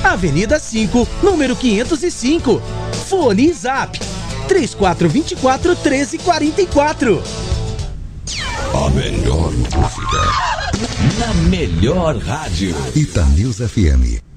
Avenida 5, número 505. Fone e Zap 3424-1344. A melhor música na melhor rádio. Itanews FM.